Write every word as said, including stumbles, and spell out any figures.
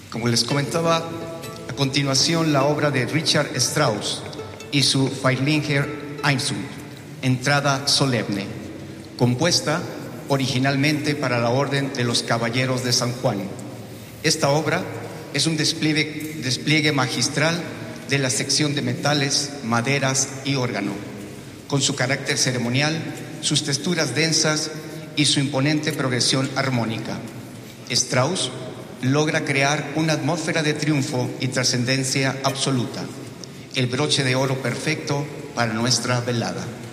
Como les comentaba, a continuación la obra de Richard Strauss y su Feierlicher Einzug, Entrada Solemne, compuesta originalmente para la Orden de los Caballeros de San Juan. Esta obra es un despliegue, despliegue magistral de la sección de metales, maderas y órgano, con su carácter ceremonial, sus texturas densas y su imponente progresión armónica. Strauss logra crear una atmósfera de triunfo y trascendencia absoluta, el broche de oro perfecto para nuestra velada.